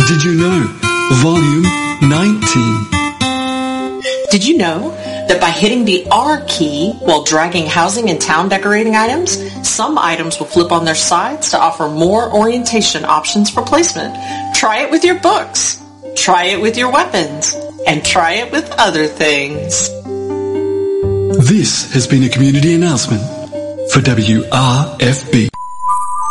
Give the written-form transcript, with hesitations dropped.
Did you know? Volume 19. Did you know that by hitting the R key while dragging housing and town decorating items, some items will flip on their sides to offer more orientation options for placement? Try it with your books. Try it with your weapons. And try it with other things. This has been a community announcement for WRFB.